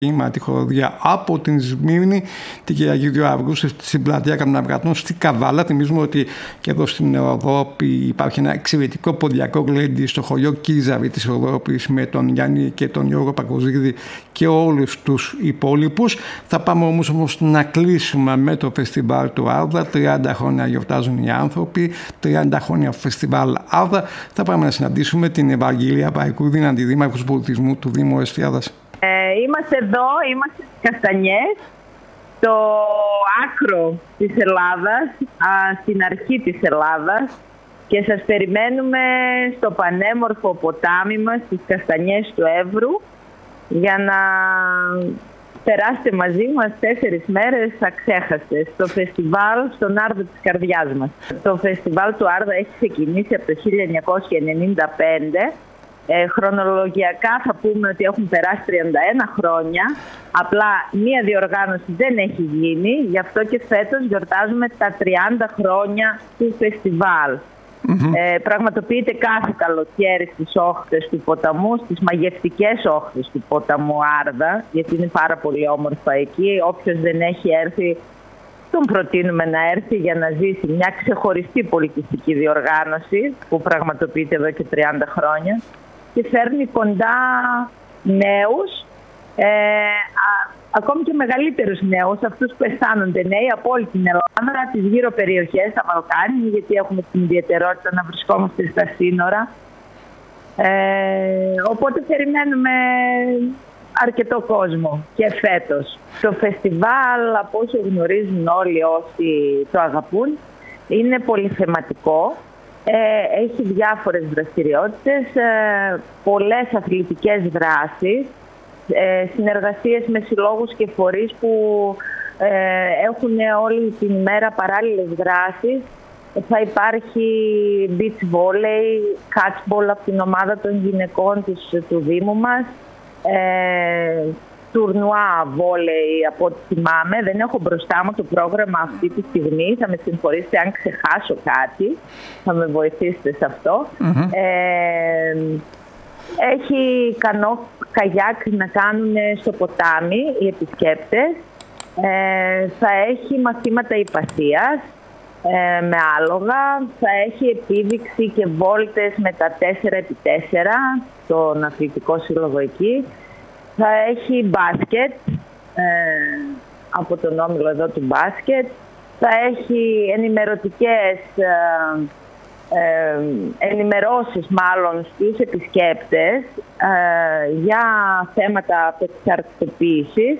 τη χοροδία από την Σμύρνη την Κυριακή 2 Αυγούστου στην πλατεία Καταναυκρατών στη Καβάλα. Θυμίζουμε ότι και εδώ στην Ευρώπη υπάρχει ένα εξαιρετικό ποδιακό γλέντι στο χωριό Κίζαρη της Ευρώπης με τον Γιάννη και τον Γιώργο Πακοζίδη και όλους τους υπόλοιπους. Θα πάμε όμως να κλείσουμε με το φεστιβάλ του Άρδα. 30 χρόνια γιορτάζουν οι άνθρωποι, 30 χρόνια φεστιβάλ Άρδα. Θα πάμε να συναντήσουμε την Ευαγγελία Παϊκούδη, αντιδήμαρχος πολιτισμού του Δήμου Εστιάδας. Είμαστε εδώ, είμαστε στις Καστανιές, στο άκρο της Ελλάδας, στην αρχή της Ελλάδας, και σας περιμένουμε στο πανέμορφο ποτάμι μας, στις Καστανιές του Εύρου, για να περάσετε μαζί μας 4 μέρες αξέχαστες στο φεστιβάλ στον Άρδο της καρδιάς μας. Το φεστιβάλ του Άρδα έχει ξεκινήσει από το 1995. Χρονολογιακά θα πούμε ότι έχουν περάσει 31 χρόνια, απλά μία διοργάνωση δεν έχει γίνει, γι' αυτό και φέτος γιορτάζουμε τα 30 χρόνια του φεστιβάλ. Πραγματοποιείται κάθε καλοκαίρι στις όχθες του ποταμού, στις μαγευτικές όχθες του ποταμού Άρδα, γιατί είναι πάρα πολύ όμορφα εκεί. Όποιος δεν έχει έρθει, τον προτείνουμε να έρθει για να ζήσει μια ξεχωριστή πολιτιστική διοργάνωση που πραγματοποιείται εδώ και 30 χρόνια και φέρνει κοντά νέους, ακόμη και μεγαλύτερους νέους, αυτούς που αισθάνονται νέοι από όλη την Ελλάδα, τις γύρω περιοχές, τα Βαλκάνια, γιατί έχουμε την ιδιαιτερότητα να βρισκόμαστε στα σύνορα. Οπότε περιμένουμε αρκετό κόσμο και φέτος. Το φεστιβάλ, από όσο γνωρίζουν όλοι όσοι το αγαπούν, είναι πολυθεματικό. Έχει διάφορες δραστηριότητες, πολλές αθλητικές δράσεις, συνεργασίες με συλλόγους και φορείς που έχουν όλη την ημέρα παράλληλες δράσεις. Θα υπάρχει beach volley, catchball από την ομάδα των γυναικών του Δήμου μας, τουρνουά βόλεϊ από ό,τι θυμάμαι. Δεν έχω μπροστά μου το πρόγραμμα αυτή τη στιγμή. Θα με συγχωρήσετε αν ξεχάσω κάτι. Θα με βοηθήσετε σε αυτό. Έχει καγιάκ να κάνουν στο ποτάμι οι επισκέπτες. Θα έχει μαθήματα υπασίας με άλογα. Θα έχει επίδειξη και βόλτες με τα 4x4 στον αθλητικό σύλλογο εκεί. Θα έχει μπάσκετ από τον όμιλο εδώ του μπάσκετ. Θα έχει ενημερώσεις μάλλον στους επισκέπτες για θέματα απεξαρτητοποίησης.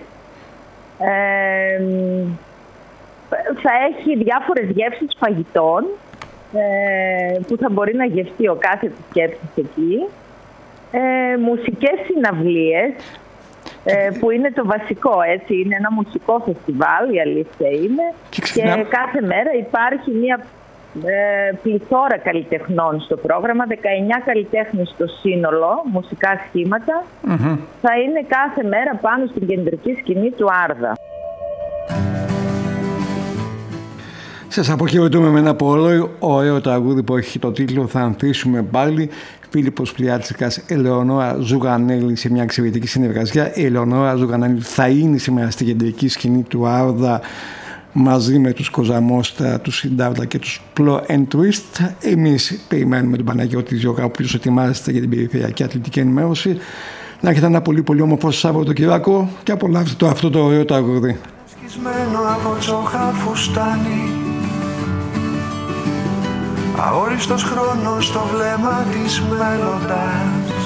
Θα έχει διάφορες γεύσεις φαγητών που θα μπορεί να γευτεί ο κάθε επισκέπτης εκεί. Μουσικές συναυλίες που είναι το βασικό, έτσι, είναι ένα μουσικό φεστιβάλ, η αλήθεια είναι, και κάθε μέρα υπάρχει μια πληθώρα καλλιτεχνών στο πρόγραμμα, 19 καλλιτέχνες στο σύνολο, μουσικά σχήματα, θα είναι κάθε μέρα πάνω στην κεντρική σκηνή του Άρδα. Σας αποχαιρετούμε με ένα πολύ ωραίο τραγούδι που έχει το τίτλο «Θα ανθίσουμε πάλι». Φίλιππος Πλιάτσικας, Ελεονόρα Ζουγανέλη, σε μια εξαιρετική συνεργασία. Η Ελεονόρα Ζουγανέλη θα είναι σήμερα στη κεντρική σκηνή του Άρδα μαζί με τους Κοζαμόστρα, τους Συντάρτα και τους Πλο and Twist. Εμείς περιμένουμε τον Παναγιώτη Ζιώκα, ο οποίος ετοιμάζεται για την περιφερειακή αθλητική ενημέρωση. Να έχετε ένα πολύ πολύ όμορφο Σαββατοκυριακό και απολαύστε αυτό το ωραίο τραγούδι. Από τσόχα φουστάνι, αόριστος χρόνος στο βλέμμα της μέλλοντας.